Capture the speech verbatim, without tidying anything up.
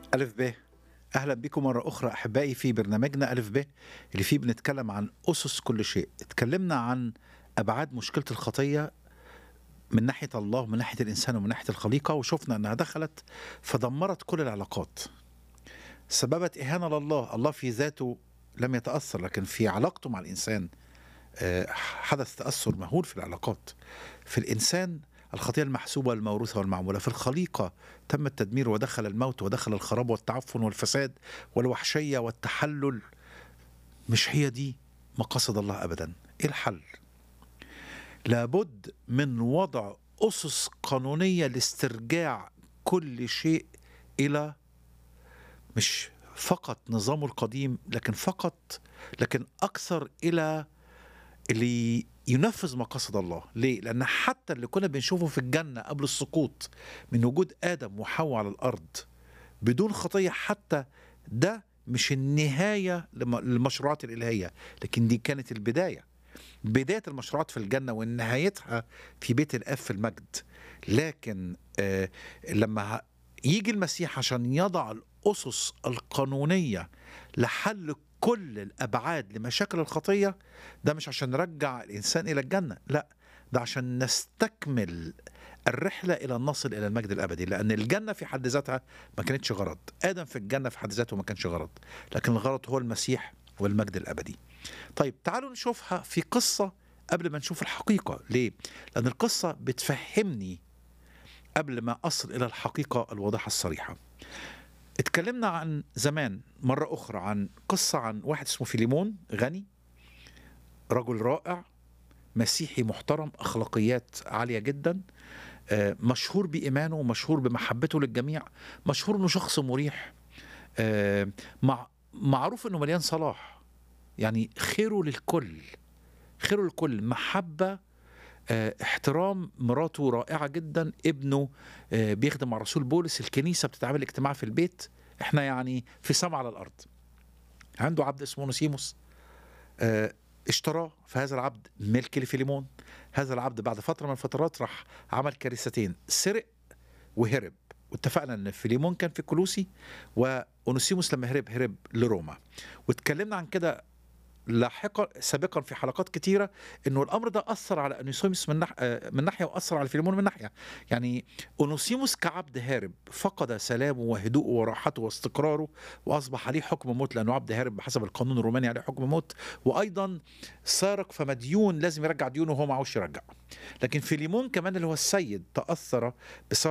ألف ب. أهلا بكم مرة أخرى أحبائي في برنامجنا ألف ب اللي فيه بنتكلم عن أسس كل شيء. اتكلمنا عن أبعاد مشكلة الخطية من ناحية الله ومن ناحية الإنسان ومن ناحية الخليقة، وشفنا أنها دخلت فدمرت كل العلاقات، سببت إهانة لله. الله في ذاته لم يتأثر، لكن في علاقته مع الإنسان آه، حدث تأثر مهول في العلاقات. في الإنسان الخطيئة المحسوبة والموروثة والمعمولة، في الخليقة تم التدمير ودخل الموت ودخل الخراب والتعفن والفساد والوحشية والتحلل. مش هي دي مقاصد الله أبدا. إيه الحل؟ لابد من وضع أسس قانونية لاسترجاع كل شيء إلى مش فقط نظامه القديم، لكن فقط لكن أكثر إلى اللي ينفذ مقاصد الله. ليه؟ لأن حتى اللي كنا بنشوفه في الجنة قبل السقوط من وجود آدم وحواء على الأرض بدون خطية، حتى ده مش النهاية للمشروعات الإلهية، لكن دي كانت البداية، بداية المشروعات في الجنة ونهايتها في بيت الآب في المجد. لكن آه لما يجي المسيح عشان يضع الأسس القانونية لحل كل الأبعاد لمشاكل الخطية، ده مش عشان نرجع الإنسان إلى الجنة، لا، ده عشان نستكمل الرحلة إلى أن نصل إلى المجد الأبدي. لأن الجنة في حد ذاتها ما كانتش غرض، آدم في الجنة في حد ذاته ما كانش غرض، لكن الغرض هو المسيح والمجد الأبدي. طيب تعالوا نشوفها في قصة قبل ما نشوف الحقيقة. ليه؟ لأن القصة بتفهمني قبل ما أصل إلى الحقيقة الواضحة الصريحة. اتكلمنا عن زمان مرة أخرى عن قصة عن واحد اسمه فيليمون، غني، رجل رائع، مسيحي محترم، أخلاقيات عالية جدا، مشهور بإيمانه ومشهور بمحبته للجميع، مشهور أنه شخص مريح، مع معروف أنه مليان صلاح، يعني خيره للكل، خيره للكل، محبة، احترام، مراته رائعة جدا، ابنه بيخدم مع رسول بولس، الكنيسة بتتعمل اجتماع في البيت، احنا يعني في سما على الأرض. عنده عبد اسمه اونوسيموس، اه اشتراه، فهذا العبد ملك لفيليمون. هذا العبد بعد فترة من الفترات راح عمل كارثتين، سرق وهرب. واتفقنا ان فيليمون كان في كولوسي، واونوسيموس لما هرب هرب لروما. واتكلمنا عن كده لاحقا سابقا في حلقات كتيرة انه الامر ده اثر على اونوسيموس من, نح... من ناحيه، واثر على فيليمون من ناحيه. يعني اونوسيموس كعبد هارب فقد سلامه وهدوءه وراحته واستقراره، واصبح عليه حكم موت لانه عبد هارب بحسب القانون الروماني، عليه حكم موت، وايضا سارق فمديون لازم يرجع ديونه وهو معهوش يرجع. لكن فيليمون كمان اللي هو السيد تاثر بسبب